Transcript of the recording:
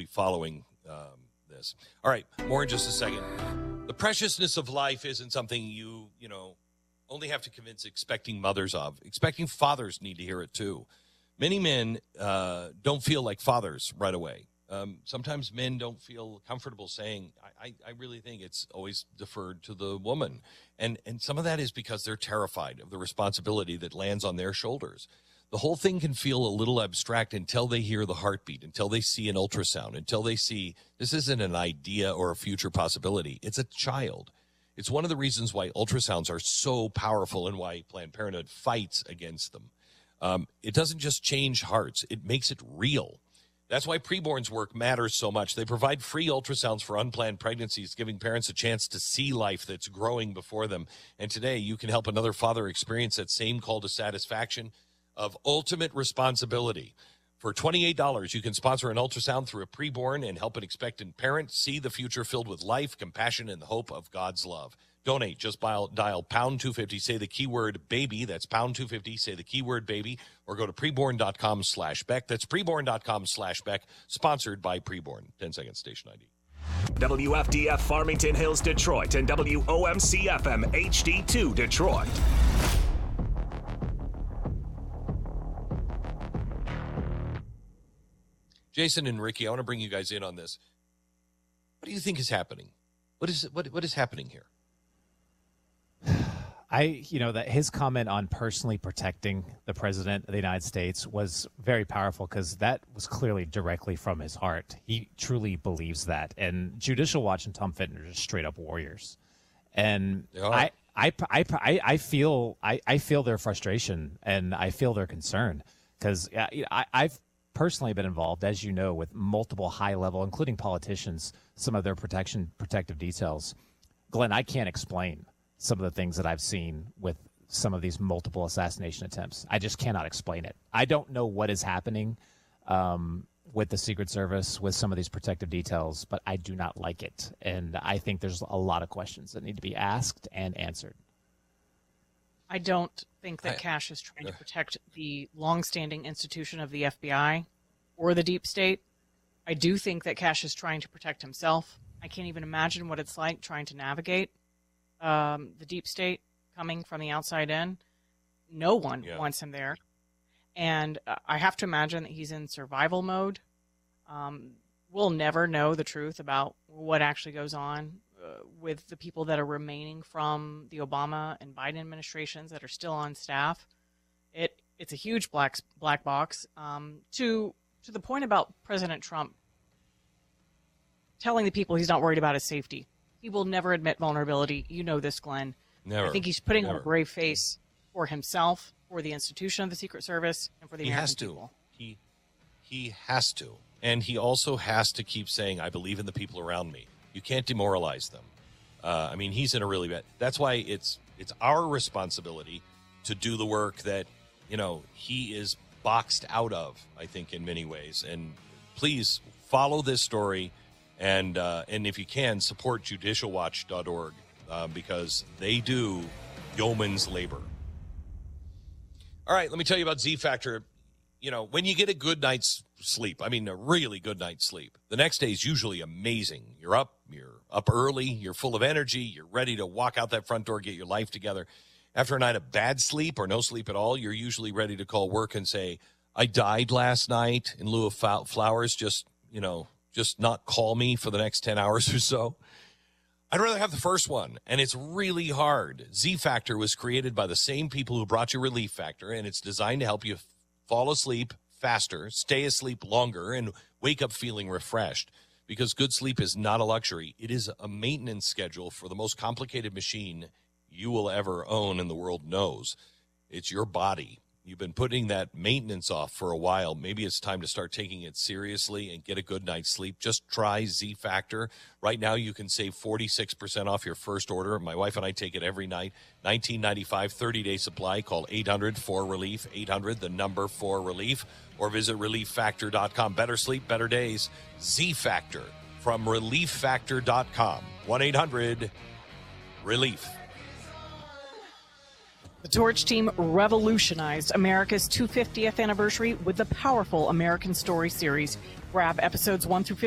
following this. All right, more in just a second. The preciousness of life isn't something you only have to convince expecting mothers of. Expecting fathers need to hear it too. Many men don't feel like fathers right away. Sometimes men don't feel comfortable saying, I really think it's always deferred to the woman. And some of that is because they're terrified of the responsibility that lands on their shoulders. The whole thing can feel a little abstract until they hear the heartbeat, until they see an ultrasound, until they see this isn't an idea or a future possibility. It's a child. It's one of the reasons why ultrasounds are so powerful and why Planned Parenthood fights against them. It doesn't just change hearts. It makes it real. That's why Preborn's work matters so much. They provide free ultrasounds for unplanned pregnancies, giving parents a chance to see life that's growing before them. And today, you can help another father experience that same call to satisfaction of ultimate responsibility. For $28, you can sponsor an ultrasound through a preborn and help an expectant parent see the future filled with life, compassion, and the hope of God's love. Donate. Just dial pound 250, say the keyword baby. That's pound 250, say the keyword baby, or go to preborn.com/Beck. That's preborn.com/Beck, sponsored by Preborn. 10 seconds, station ID. WFDF Farmington Hills, Detroit, and WOMC-FM HD2 Detroit. Jason and Ricky, I want to bring you guys in on this. What do you think is happening? What is happening here? That his comment on personally protecting the president of the United States was very powerful because that was clearly directly from his heart. He truly believes that. And Judicial Watch and Tom Fitton are just straight up warriors. And I feel their frustration and I feel their concern because I've personally been involved, as you know, with multiple high-level, including politicians, some of their protective details. Glenn, I can't explain some of the things that I've seen with some of these multiple assassination attempts. I just cannot explain it. I don't know what is happening with the Secret Service, with some of these protective details, but I do not like it. And I think there's a lot of questions that need to be asked and answered. I don't think that Kash is trying to protect the longstanding institution of the FBI or the deep state. I do think that Kash is trying to protect himself. I can't even imagine what it's like trying to navigate the deep state coming from the outside in. No one wants him there. And I have to imagine that he's in survival mode. We'll never know the truth about what actually goes on with the people that are remaining from the Obama and Biden administrations that are still on staff. It's a huge black box. To the point about President Trump telling the people he's not worried about his safety. He will never admit vulnerability. You know this, Glenn. Never. I think he's putting on a brave face for himself, for the institution of the Secret Service, and for the American people. He has to. And he also has to keep saying, I believe in the people around me. You can't demoralize them. He's in a really bad... That's why it's our responsibility to do the work that, he is boxed out of, I think, in many ways. And please follow this story. And if you can, support judicialwatch.org because they do yeoman's labor. All right, let me tell you about Z-Factor. When you get a good night's sleep, a really good night's sleep, the next day is usually amazing. You're up early, you're full of energy, you're ready to walk out that front door, get your life together. After a night of bad sleep or no sleep at all, you're usually ready to call work and say, I died last night in lieu of flowers, just not call me for the next 10 hours or so. I'd rather have the first one, and it's really hard. Z-Factor was created by the same people who brought you Relief Factor, and it's designed to help you fall asleep faster, stay asleep longer, and wake up feeling refreshed. Because good sleep is not a luxury. It is a maintenance schedule for the most complicated machine you will ever own and the world knows. It's your body. You've been putting that maintenance off for a while. Maybe it's time to start taking it seriously and get a good night's sleep. Just try Z-Factor. Right now, you can save 46% off your first order. My wife and I take it every night. $19.95, 30-day supply. Call 800-4RELIEF, 800-4RELIEF, or visit ReliefFactor.com. Better sleep, better days. Z-Factor from ReliefFactor.com. 1-800-RELIEF. The Torch team revolutionized America's 250th anniversary with the powerful American Story series. Grab episodes 1 through 15